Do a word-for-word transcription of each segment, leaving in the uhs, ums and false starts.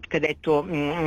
където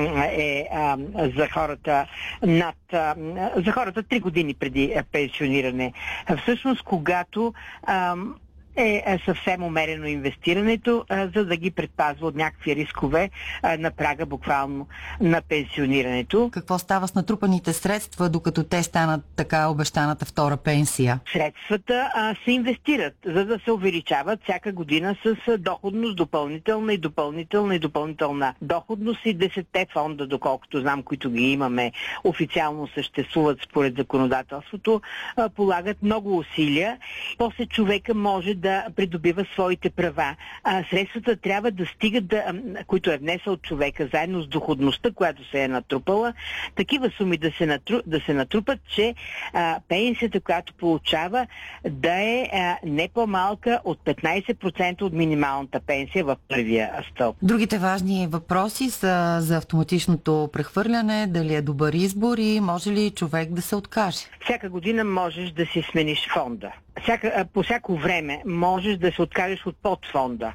е а, за хората над а, за хората три години преди пенсиониране. Всъщност, когато а, е, е съвсем умерено инвестирането, а, за да ги предпазва от някакви рискове а, на прага буквално на пенсионирането. Какво става с натрупаните средства, докато те станат така обещаната втора пенсия? Средствата а, се инвестират, за да се увеличават всяка година с доходност допълнителна и допълнителна и допълнителна доходност и десетте фонда, доколкото знам, които ги имаме, официално съществуват според законодателството, а, полагат много усилия. После човека може да придобива своите права. А средствата трябва да стигат, да, които е внесъл човека, заедно с доходността, която се е натрупала, такива суми да се, натру, да се натрупат, че а, пенсията, която получава, да е а, не по-малка от петнайсет процента от минималната пенсия в първия стълб. Другите важни въпроси са за автоматичното прехвърляне, дали е добър избор и може ли човек да се откаже? Всяка година можеш да си смениш фонда. Всяка, по всяко време можеш да се откажеш от подфонда.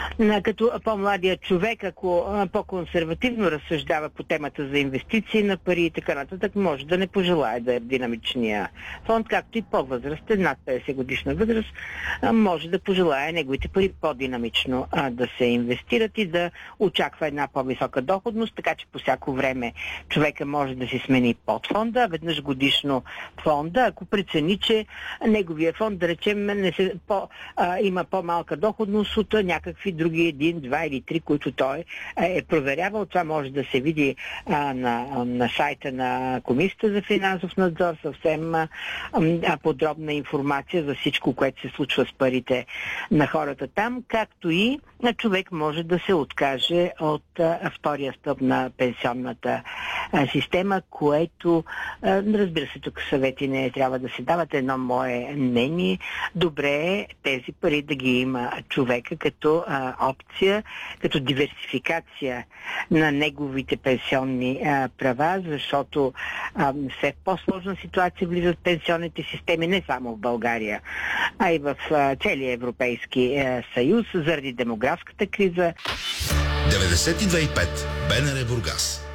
Като по-младия човек, ако по-консервативно разсъждава по темата за инвестиции на пари и така нататък, може да не пожелае да е в динамичния фонд, както и по-възрастен, над петдесет годишна възраст, може да пожелае неговите пари по-динамично да се инвестират и да очаква една по-висока доходност, така че по всяко време човека може да си смени подфонда, веднъж годишно фонда, ако прецени, че неговия фонд, да речем, не се, по, а, има по-малка доходност от някакви други един, два или три, които той е проверявал. Това може да се види а, на, на сайта на Комисията за финансов надзор, съвсем а, а, подробна информация за всичко, което се случва с парите на хората там, както и а, човек може да се откаже от а, втория стълб на пенсионната а, система, което, а, разбира се, тук съвети не трябва да се дават. Едно мое мнение, добре е тези пари да ги има човека като а, опция, като диверсификация на неговите пенсионни а, права, защото а, все в по-сложна ситуация влизат пенсионните системи не само в България, а и в а, целия Европейски а, съюз заради демографската криза. деветдесет и две и пет БНР Бургас.